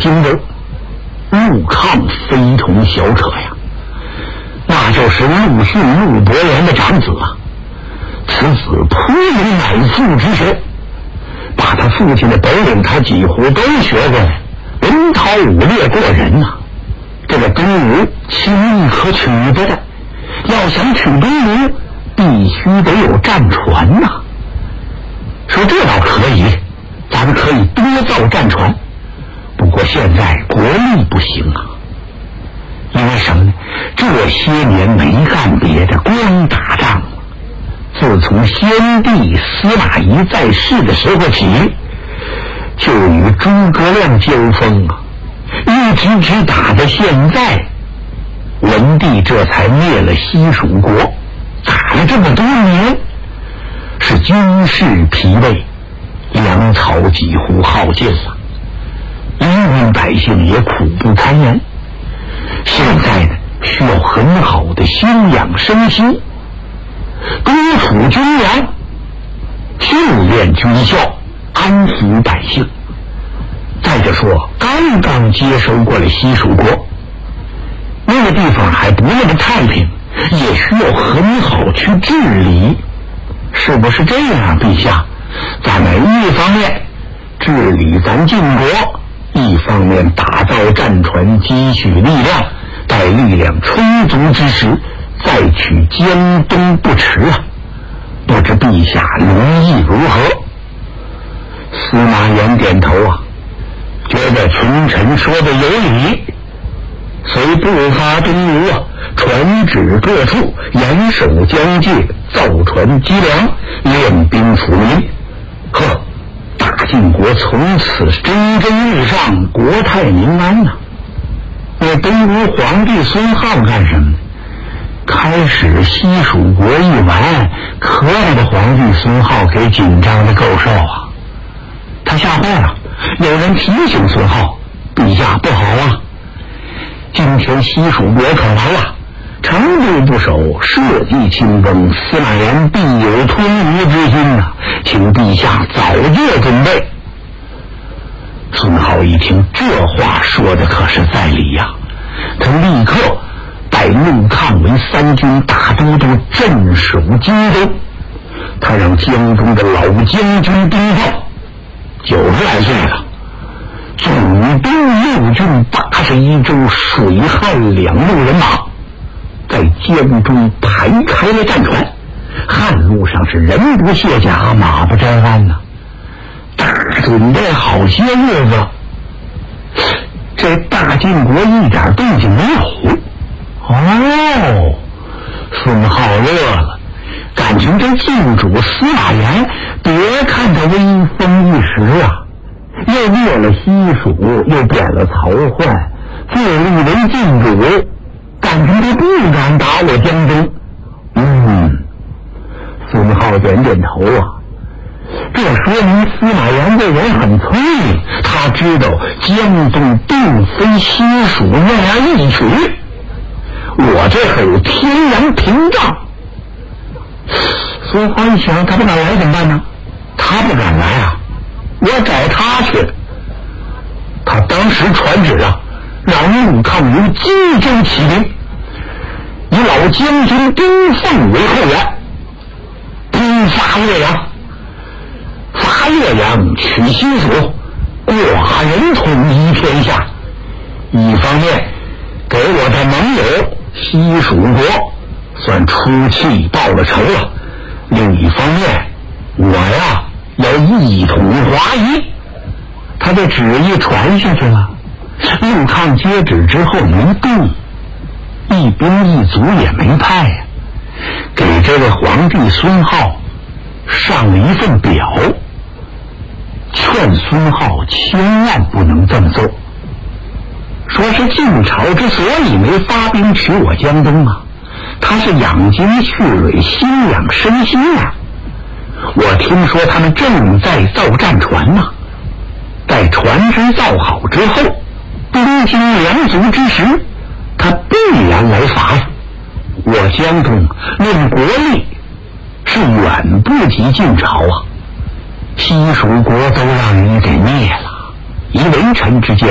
荆州，陆抗非同小可呀，那就是陆逊陆伯言的长子啊。此子颇有乃父之学，把他父亲的本领他几乎都学过来，文韬武略过人呐。这个东吴轻易可取得的，要想取东吴，必须得有战船呐。说这倒可以，咱们可以多造战船，不过现在国力不行啊。因为什么呢？这些年没干别的，光打仗。自从先帝司马懿在世的时候起，就与诸葛亮交锋啊，一直打到现在，文帝这才灭了西蜀国，打了这么多年，是军事疲惫，粮草几乎耗尽了，黎民百姓也苦不堪言。现在呢，需要很好的休养生息，督促军粮，训练军校，安抚百姓。再者说，刚刚接收过了西蜀国，那个地方还不那么太平，也需要很好去治理，是不是这样，陛下？咱们一方面治理咱晋国，一方面打造战船，积蓄力量，待力量充足之时，再取江东不迟啊！不知陛下容意如何？司马炎点头啊，觉得群臣说的有理，遂步发东吴啊，传旨各处，严守疆界，造船积粮，练兵抚民。呵，大晋国从此蒸蒸日上，国泰民安呐。那东吴皇帝孙皓干什么呢？开始西蜀国一完，可爱的皇帝孙皓给紧张的够受啊！他吓坏了，有人提醒孙皓：“陛下不好啊！今天西蜀国可完了，程度不守，社稷清崩，司马炎必有吞吴之心呐，请陛下早做准备。”孙皓一听，这话说的可是在理呀，他立刻拜陆抗为三军大都督，镇守荆州。他让江中的老将军丁浩90来岁了，总督陆军81州水旱2路人马，在江中排开了战船，旱路上是人不卸甲，马不沾鞍呐，大准备好些日子。这大晋国一点动静没有。哦，孙皓乐了，感情这晋主司马炎，别看他威风一时啊，又灭了西蜀，又贬了曹奂，自立为晋主，感情他不敢打我江东。孙皓点点头啊，这说明司马炎这人很聪明，他知道江东并非西蜀那样一取，我这可有天然屏障。孙皓一想，他不敢来怎么办呢？他不敢来啊，我找他去。他当时传旨啊，让陆抗由荆州起兵，以老将军丁奉为后援，攻伐洛阳，伐洛阳取西蜀，寡人统一天下。一方面给我的盟友西蜀国算出气报了仇了，另一方面我呀要一统华夷。他的旨意传下去了，陆抗接旨之后没动，一兵一卒也没派呀，给这位皇帝孙皓上了一份表，劝孙皓千万不能这么做。说是晋朝之所以没发兵取我江东啊，他是养精蓄锐，休养生息啊。我听说他们正在造战船呢，待船只造好之后，兵精粮足之时，他必然来伐呀。我江东论国力是远不及晋朝啊，西蜀国都让你给灭了，以微臣之见